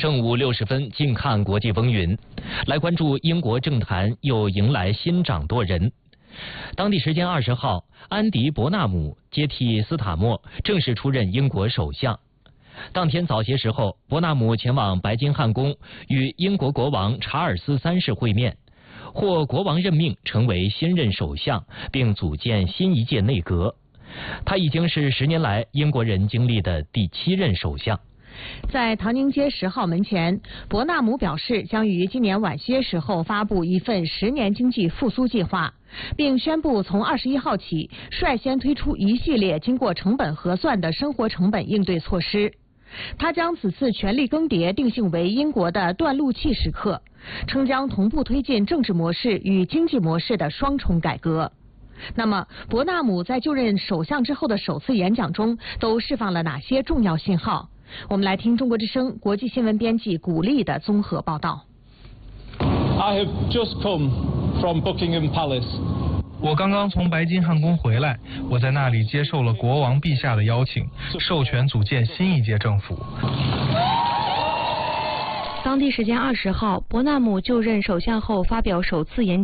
正午60分，近看国际风云，来关注英国政坛又迎来新掌舵人。当地时间20号，安迪·伯纳姆接替斯塔默正式出任英国首相。当天早些时候，伯纳姆前往白金汉宫与英国国王查尔斯3世会面，获国王任命成为新任首相，并组建新一届内阁。他已经是10年来英国人经历的第7任首相。 在唐宁街10号门前，伯纳姆表示将于今年晚些时候发布一份10年经济复苏计划，并宣布从21号起率先推出一系列经过成本核算的生活成本应对措施。他将此次权力更迭定性为英国的断路器时刻，称将同步推进政治模式与经济模式的双重改革。那么，伯纳姆在就任首相之后的首次演讲中都释放了哪些重要信号？我们来听中国之声国际新闻编辑古丽的综合报道。 I have just come from Buckingham Palace. 我刚刚从白金汉宫回来，我在那里接受了国王陛下的邀请，授权组建新一届政府。 当地时间20号，伯纳姆就任首相后发表首次演讲。